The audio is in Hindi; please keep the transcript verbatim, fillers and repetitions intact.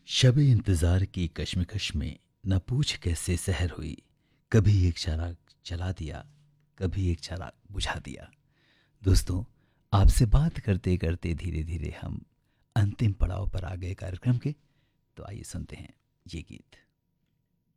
शब इंतज़ार की कशमकश में न पूछ कैसे सहर हुई। कभी एक चराग जला दिया, कभी एक चराग बुझा दिया। दोस्तों, आपसे बात करते करते धीरे धीरे हम अंतिम पड़ाव पर आ गए कार्यक्रम के। तो आइए सुनते हैं ये गीत।